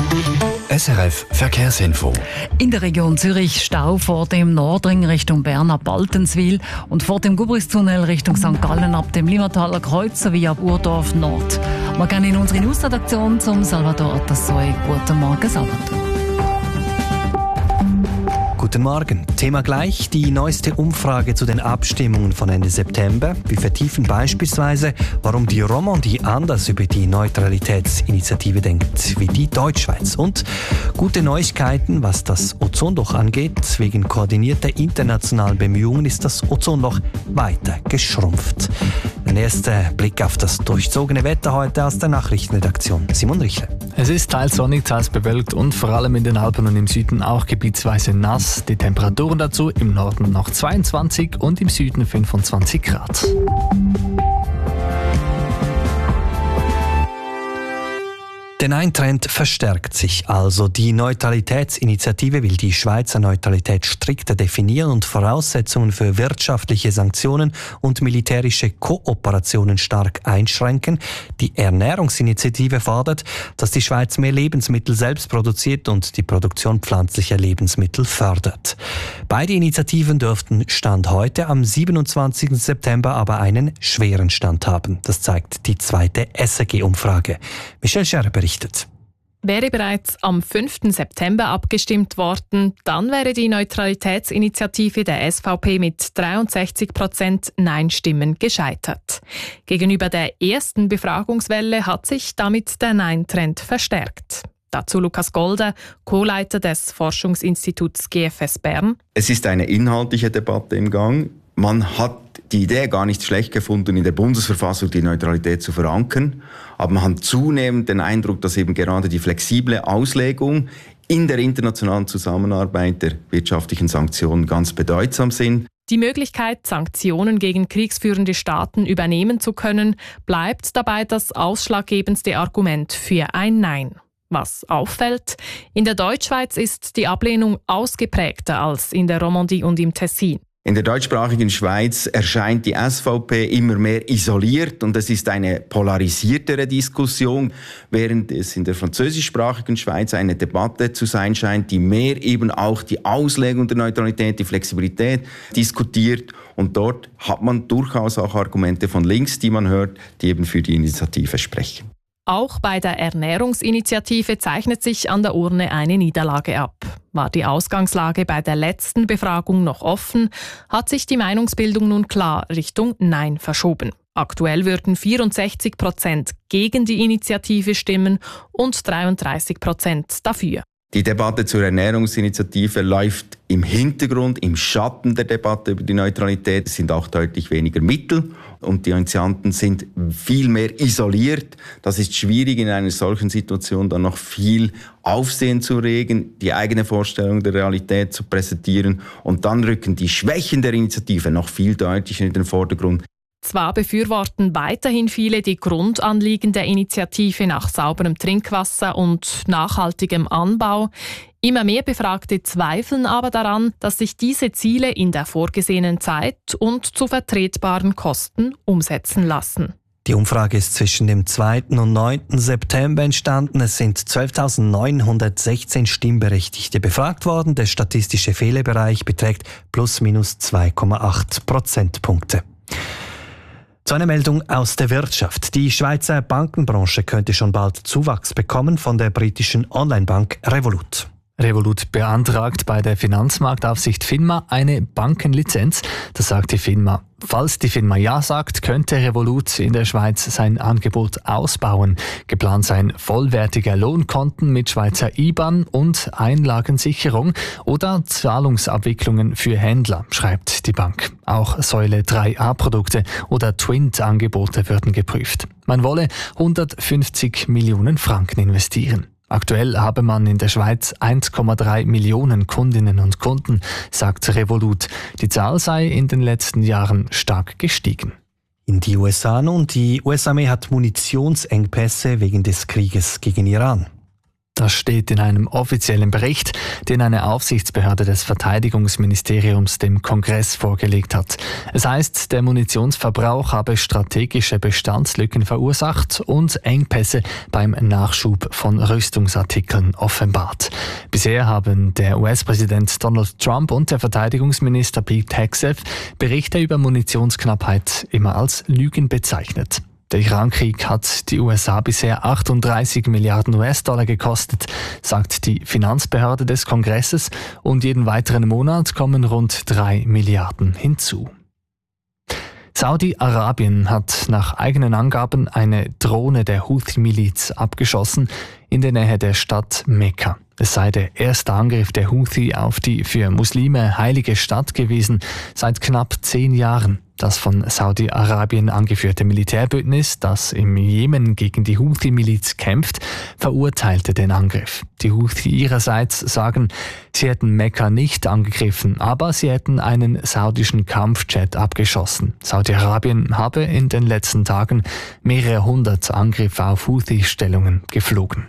SRF Verkehrsinfo. In der Region Zürich Stau vor dem Nordring Richtung Bern ab Baltenswil und vor dem Gubristunnel Richtung St. Gallen ab dem Limmataler Kreuz sowie ab Urdorf Nord. Wir gehen in unsere Newsredaktion zum Salvador Atassoy. Guten Morgen, Salvador. Guten Morgen. Thema gleich, die neueste Umfrage zu den Abstimmungen von Ende September. Wir vertiefen beispielsweise, warum die Romandie anders über die Neutralitätsinitiative denkt wie die Deutschschweiz. Und gute Neuigkeiten, was das Ozonloch angeht. Wegen koordinierter internationalen Bemühungen ist das Ozonloch weiter geschrumpft. Ein erster Blick auf das durchzogene Wetter heute aus der Nachrichtenredaktion. Simon Richle. Es ist teils sonnig, teils bewölkt und vor allem in den Alpen und im Süden auch gebietsweise nass. Die Temperaturen dazu im Norden noch 22 und im Süden 25 Grad. Der Nein-Trend verstärkt sich also. Die Neutralitätsinitiative will die Schweizer Neutralität strikter definieren und Voraussetzungen für wirtschaftliche Sanktionen und militärische Kooperationen stark einschränken. Die Ernährungsinitiative fordert, dass die Schweiz mehr Lebensmittel selbst produziert und die Produktion pflanzlicher Lebensmittel fördert. Beide Initiativen dürften Stand heute am 27. September aber einen schweren Stand haben. Das zeigt die zweite SRG-Umfrage. Michel Scherrer berichtet. Wäre bereits am 5. September abgestimmt worden, dann wäre die Neutralitätsinitiative der SVP mit 63% Nein-Stimmen gescheitert. Gegenüber der ersten Befragungswelle hat sich damit der Nein-Trend verstärkt. Dazu Lukas Golder, Co-Leiter des Forschungsinstituts GFS Bern. Es ist eine inhaltliche Debatte im Gang. Man hat die Idee gar nicht schlecht gefunden, in der Bundesverfassung die Neutralität zu verankern. Aber man hat zunehmend den Eindruck, dass eben gerade die flexible Auslegung in der internationalen Zusammenarbeit der wirtschaftlichen Sanktionen ganz bedeutsam sind. Die Möglichkeit, Sanktionen gegen kriegsführende Staaten übernehmen zu können, bleibt dabei das ausschlaggebendste Argument für ein Nein. Was auffällt, in der Deutschschweiz ist die Ablehnung ausgeprägter als in der Romandie und im Tessin. In der deutschsprachigen Schweiz erscheint die SVP immer mehr isoliert und es ist eine polarisiertere Diskussion, während es in der französischsprachigen Schweiz eine Debatte zu sein scheint, die mehr eben auch die Auslegung der Neutralität, die Flexibilität diskutiert. Und dort hat man durchaus auch Argumente von links, die man hört, die eben für die Initiative sprechen. Auch bei der Ernährungsinitiative zeichnet sich an der Urne eine Niederlage ab. War die Ausgangslage bei der letzten Befragung noch offen, hat sich die Meinungsbildung nun klar Richtung Nein verschoben. Aktuell würden 64% gegen die Initiative stimmen und 33% dafür. Die Debatte zur Ernährungsinitiative läuft im Hintergrund, im Schatten der Debatte über die Neutralität. Es sind auch deutlich weniger Mittel und die Initianten sind viel mehr isoliert. Das ist schwierig, in einer solchen Situation dann noch viel Aufsehen zu regen, die eigene Vorstellung der Realität zu präsentieren und dann rücken die Schwächen der Initiative noch viel deutlicher in den Vordergrund. Zwar befürworten weiterhin viele die Grundanliegen der Initiative nach sauberem Trinkwasser und nachhaltigem Anbau. Immer mehr Befragte zweifeln aber daran, dass sich diese Ziele in der vorgesehenen Zeit und zu vertretbaren Kosten umsetzen lassen. Die Umfrage ist zwischen dem 2. und 9. September entstanden. Es sind 12.916 Stimmberechtigte befragt worden. Der statistische Fehlerbereich beträgt +/- 2,8 Prozentpunkte. Zu einer Meldung aus der Wirtschaft. Die Schweizer Bankenbranche könnte schon bald Zuwachs bekommen von der britischen Onlinebank Revolut. Revolut beantragt bei der Finanzmarktaufsicht FINMA eine Bankenlizenz. Das sagt die FINMA. Falls die FINMA Ja sagt, könnte Revolut in der Schweiz sein Angebot ausbauen. Geplant seien vollwertige Lohnkonten mit Schweizer IBAN und Einlagensicherung oder Zahlungsabwicklungen für Händler, schreibt die Bank. Auch Säule 3a-Produkte oder Twint-Angebote würden geprüft. Man wolle 150 Millionen Franken investieren. Aktuell habe man in der Schweiz 1,3 Millionen Kundinnen und Kunden, sagt Revolut. Die Zahl sei in den letzten Jahren stark gestiegen. In die USA nun. Die US-Armee hat Munitionsengpässe wegen des Krieges gegen Iran. Das steht in einem offiziellen Bericht, den eine Aufsichtsbehörde des Verteidigungsministeriums dem Kongress vorgelegt hat. Es heißt, der Munitionsverbrauch habe strategische Bestandslücken verursacht und Engpässe beim Nachschub von Rüstungsartikeln offenbart. Bisher haben der US-Präsident Donald Trump und der Verteidigungsminister Pete Hegseth Berichte über Munitionsknappheit immer als Lügen bezeichnet. Der Irankrieg hat die USA bisher 38 Milliarden US-Dollar gekostet, sagt die Finanzbehörde des Kongresses, und jeden weiteren Monat kommen rund 3 Milliarden hinzu. Saudi-Arabien hat nach eigenen Angaben eine Drohne der Houthi-Miliz abgeschossen in der Nähe der Stadt Mekka. Es sei der erste Angriff der Houthi auf die für Muslime heilige Stadt gewesen seit knapp 10 Jahren. Das von Saudi-Arabien angeführte Militärbündnis, das im Jemen gegen die Houthi-Miliz kämpft, verurteilte den Angriff. Die Houthi ihrerseits sagen, sie hätten Mekka nicht angegriffen, aber sie hätten einen saudischen Kampfjet abgeschossen. Saudi-Arabien habe in den letzten Tagen mehrere hundert Angriffe auf Houthi-Stellungen geflogen.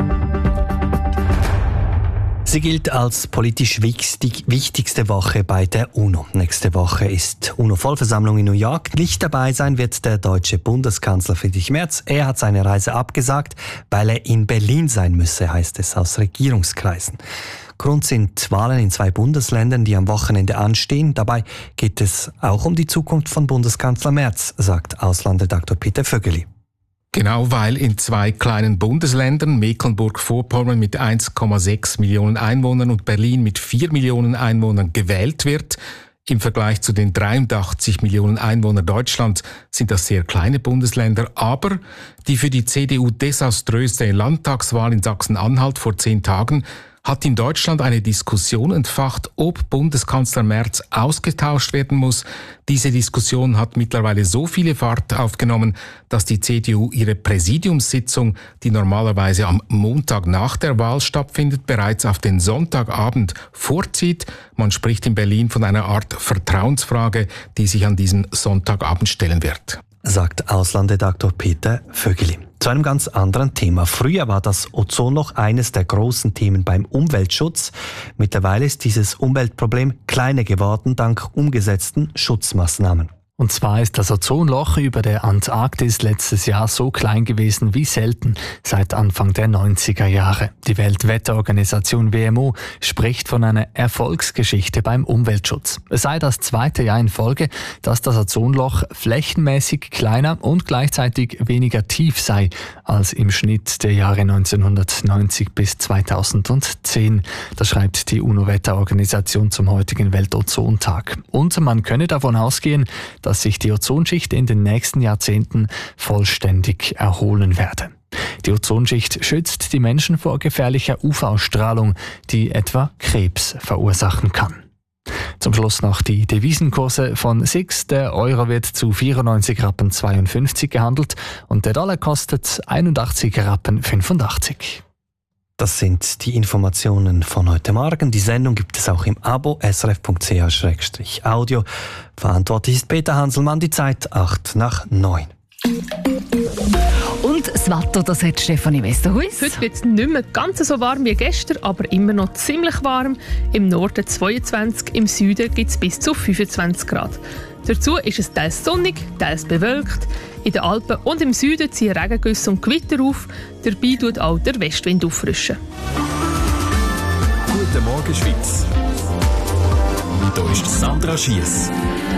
Sie gilt als politisch wichtigste Woche bei der UNO. Nächste Woche ist UNO-Vollversammlung in New York. Nicht dabei sein wird der deutsche Bundeskanzler Friedrich Merz. Er hat seine Reise abgesagt, weil er in Berlin sein müsse, heißt es aus Regierungskreisen. Grund sind Wahlen in 2 Bundesländern, die am Wochenende anstehen. Dabei geht es auch um die Zukunft von Bundeskanzler Merz, sagt Auslandredaktor Peter Vögeli. Genau, weil in 2 kleinen Bundesländern, Mecklenburg-Vorpommern mit 1,6 Millionen Einwohnern und Berlin mit 4 Millionen Einwohnern gewählt wird. Im Vergleich zu den 83 Millionen Einwohnern Deutschlands sind das sehr kleine Bundesländer, aber die für die CDU desaströse Landtagswahl in Sachsen-Anhalt vor 10 Tagen hat in Deutschland eine Diskussion entfacht, ob Bundeskanzler Merz ausgetauscht werden muss. Diese Diskussion hat mittlerweile so viele Fahrt aufgenommen, dass die CDU ihre Präsidiumssitzung, die normalerweise am Montag nach der Wahl stattfindet, bereits auf den Sonntagabend vorzieht. Man spricht in Berlin von einer Art Vertrauensfrage, die sich an diesem Sonntagabend stellen wird, sagt Auslandredaktor Peter Vögeli. Zu einem ganz anderen Thema. Früher war das Ozonloch eines der großen Themen beim Umweltschutz. Mittlerweile ist dieses Umweltproblem kleiner geworden dank umgesetzten Schutzmaßnahmen. Und zwar ist das Ozonloch über der Antarktis letztes Jahr so klein gewesen wie selten seit Anfang der 90er Jahre. Die Weltwetterorganisation WMO spricht von einer Erfolgsgeschichte beim Umweltschutz. Es sei das 2. Jahr in Folge, dass das Ozonloch flächenmäßig kleiner und gleichzeitig weniger tief sei als im Schnitt der Jahre 1990 bis 2010. Das schreibt die UNO-Wetterorganisation zum heutigen Weltozontag. Und man könne davon ausgehen, dass sich die Ozonschicht in den nächsten Jahrzehnten vollständig erholen werde. Die Ozonschicht schützt die Menschen vor gefährlicher UV-Strahlung, die etwa Krebs verursachen kann. Zum Schluss noch die Devisenkurse von SIX. Der Euro wird zu 94,52 Rappen gehandelt und der Dollar kostet 81,85 Rappen. Das sind die Informationen von heute Morgen. Die Sendung gibt es auch im Abo srf.ch/audio. Verantwortlich ist Peter Hanselmann. Die Zeit 8:09. Und das Wetter, das hat Stefanie Westerhuis. Heute wird es nicht mehr ganz so warm wie gestern, aber immer noch ziemlich warm. Im Norden 22, im Süden gibt es bis zu 25 Grad. Dazu ist es teils sonnig, teils bewölkt. In den Alpen und im Süden ziehen Regengüsse und Gewitter auf. Dabei tut auch der Westwind auffrischen. Guten Morgen, Schweiz. Hier ist Sandra Schiess.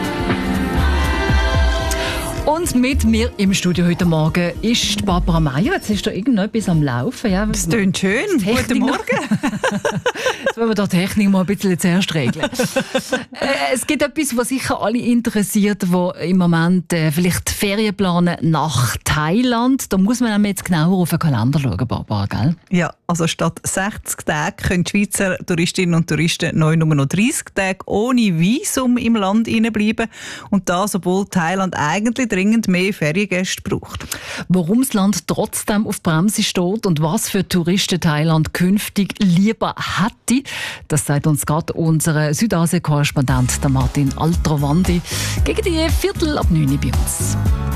Und mit mir im Studio heute Morgen ist Barbara Meier. Jetzt ist da irgendetwas am Laufen. Ja, das klingt schön. Guten Morgen. Jetzt wollen wir die Technik mal ein bisschen zuerst regeln. Es gibt etwas, was sicher alle interessiert, die im Moment vielleicht Ferien planen nach Thailand. Da muss man jetzt genauer auf den Kalender schauen, Barbara, gell? Ja, also statt 60 Tagen können die Schweizer Touristinnen und Touristen neu nur noch 30 Tage ohne Visum im Land bleiben. Und das, obwohl Thailand eigentlich dringend mehr Feriengäste braucht. Warum das Land trotzdem auf Bremse steht und was für Touristen Thailand künftig lieber hätte, das sagt uns gerade unser Südasien-Korrespondent Martin Altrovandi gegen die 8:45 bei uns.